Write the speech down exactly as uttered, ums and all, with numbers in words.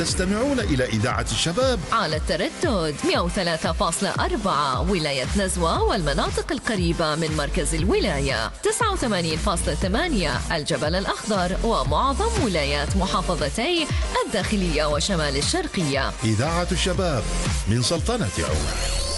تستمعون إلى إذاعة الشباب على التردد مئة وثلاثة فاصلة أربعة ولاية نزوة والمناطق القريبة من مركز الولاية، تسعة وثمانين فاصلة ثمانية الجبل الأخضر ومعظم ولايات محافظتي الداخلية وشمال الشرقية. إذاعة الشباب من سلطنة عمان.